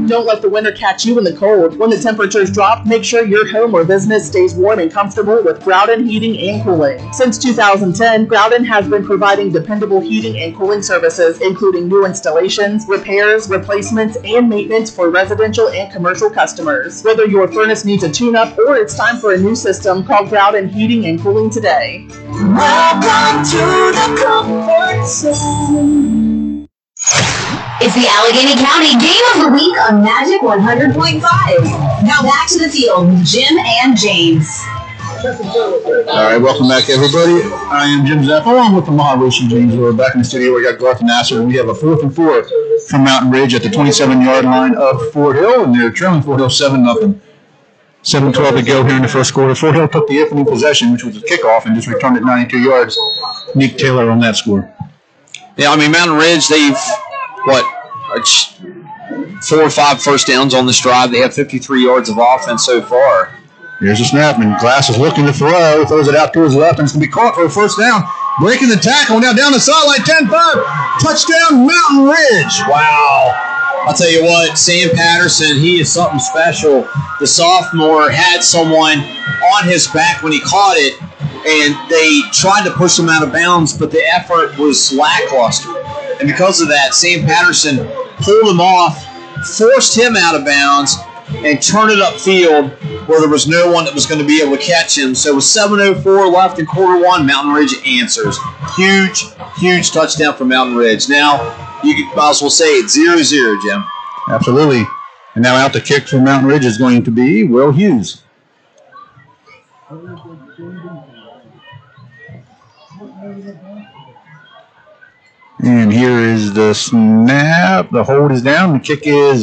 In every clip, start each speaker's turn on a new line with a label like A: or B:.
A: don't let the winter catch you in the cold. When the temperatures drop, make sure your home or business stays warm and comfortable with Groudon Heating and Cooling. Since 2010, Groudon has been providing dependable heating and cooling services, including new installations, repairs, replacements, and maintenance for residential and commercial customers. Whether your furnace needs a tune-up or it's time for a new system, call Groudon Heating and Cooling today.
B: Welcome to the comfort zone. It's the Allegheny County Game of the Week on Magic 100.5. Now back to the field with Jim and James.
C: All right, welcome back, everybody. I am Jim Zapp, along with the Maharashi James. We're back in the studio. We got Garth and Nasser, and we have a 4th and 4 from Mountain Ridge at the 27-yard line of Fort Hill, and they're trailing Fort Hill 7-0. 7:12 to go here in the first quarter. Fort Hill took the opening possession, which was a kickoff, and just returned it 92 yards. Nick Taylor on that score.
D: Yeah, I mean, Mountain Ridge, they've, 4 or 5 first downs on this drive. They have 53 yards of offense so far.
C: Here's a snap, and Glass is looking to throw. Throws it out to his left, and it's going to be caught for a first down. Breaking the tackle, now down the sideline, 10-5. Touchdown, Mountain Ridge.
D: Wow. I'll tell you what, Sam Patterson, he is something special. The sophomore had someone on his back when he caught it, and they tried to push him out of bounds, but the effort was lackluster. And because of that, Sam Patterson pulled him off, forced him out of bounds, and turned it upfield where there was no one that was going to be able to catch him. So with 7:04 left in quarter one, Mountain Ridge answers. Huge, huge touchdown for Mountain Ridge. Now, you might as well say it's 0-0, Jim.
C: Absolutely. And now out the kick for Mountain Ridge is going to be Will Hughes. And here is the snap. The hold is down. The kick is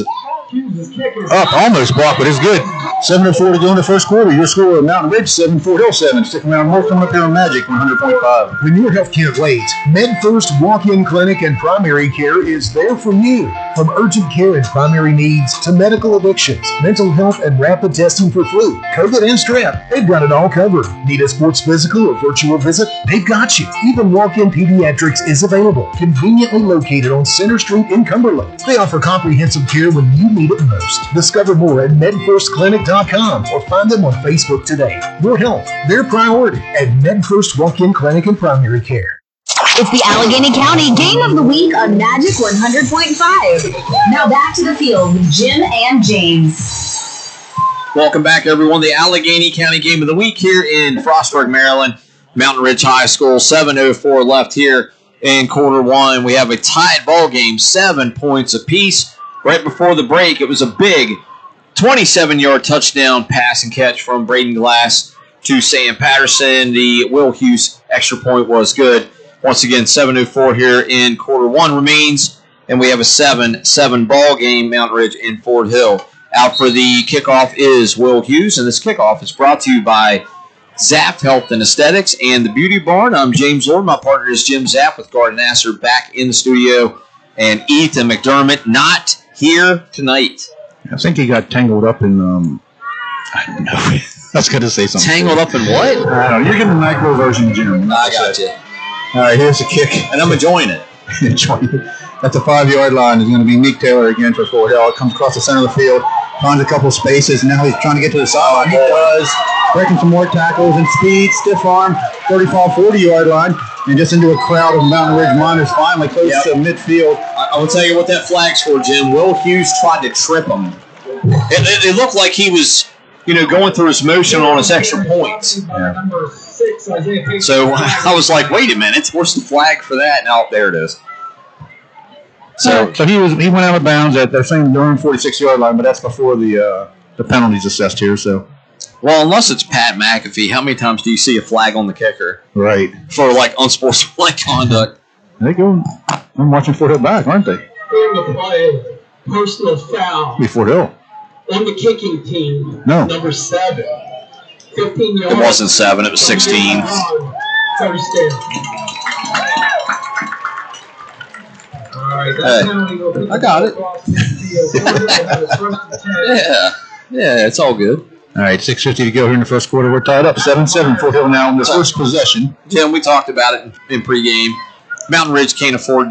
C: up. Almost blocked, but it's good. 7:04 to go in the first quarter. Your score of Mountain Ridge 7, Fort Hill 7. Stick around more coming up here on Magic 100.5.
E: When your health can't wait, MedFirst Walk-In Clinic and Primary Care is there for you. From urgent care and primary needs to medical addictions, mental health, and rapid testing for flu, COVID, and strep, they've got it all covered. Need a sports physical or virtual visit? They've got you. Even walk-in pediatrics is available, conveniently located on Center Street in Cumberland. They offer comprehensive care when you need it most. Discover more at MedFirstClinic.com or find them on Facebook today. Your health, their priority at MedFirst Walk-In Clinic and Primary Care.
B: It's the Allegheny County Game of the Week on Magic 100.5. Now back to the field with Jim and James.
D: Welcome back, everyone. The Allegheny County Game of the Week here in Frostburg, Maryland. Mountain Ridge High School, 7:04 left here in quarter one. We have a tied ball game, 7 points apiece. Right before the break, it was a big 27-yard touchdown pass and catch from Braden Glass to Sam Patterson. The Will Hughes extra point was good. Once again, 7:04 here in quarter one remains, and we have a 7-7 ball game, Mountain Ridge and Fort Hill. Out for the kickoff is Will Hughes, and this kickoff is brought to you by Zapp Health and Aesthetics and the Beauty Barn. I'm James Lord. My partner is Jim Zapp with Garth Nasser back in the studio, and Ethan McDermott not here tonight.
C: I think he got tangled up in, I don't know. I was going to say something.
D: Tangled up in what?
C: I don't know. You're getting the micro version, Jim.
D: I got you.
C: All right, here's the kick.
D: And I'm enjoying it.
C: At the 5-yard line is going to be Nick Taylor again for Fort Hill. It comes across the center of the field, finds a couple of spaces, and now he's trying to get to the sideline. He does. Breaking some more tackles and speed, stiff arm, 35, 40-yard line, and just into a crowd of Mountain Ridge Miners finally close to midfield.
D: I will tell you what that flag's for, Jim. Will Hughes tried to trip him. It looked like he was, going through his motion on his extra points.
C: Yeah.
D: So I was like, wait a minute, where's the flag for that? Now there it is.
C: So he went out of bounds at they're saying their own 46-yard line, but that's before the penalties assessed here. So,
D: well, unless it's Pat McAfee, how many times do you see a flag on the kicker?
C: Right.
D: For unsportsmanlike conduct.
C: They go. I'm watching Fort Hill back, aren't they?
F: During the play, personal foul.
C: Be Fort Hill.
F: On the kicking team.
C: No.
F: Number 7. 15 yards.
D: It wasn't 7. It was 16.
F: First down.
D: Hey, I got it. Yeah, it's all good.
C: All right, 6:50 to go here in the first quarter. We're tied up 7-7. Fort Hill now in the first possession.
D: Jim, we talked about it in pregame. Mountain Ridge can't afford